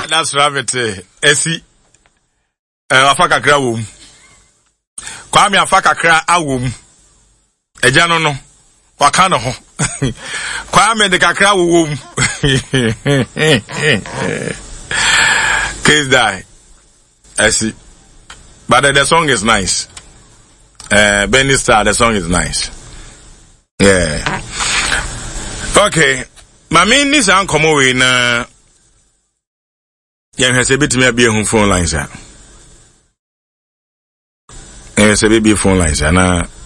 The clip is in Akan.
That's rabbit. Esi. Afaka kra wom. Kwame afaka kra awom. Eja no. Waka no ho. Kwame de kakra wom. Case die. Esi. But the song is nice. Benny Star, the song is nice. Yeah. Okay. My main is come away na. Yeah, has a bit me be a phone lines. Yeah, has a baby phone lines.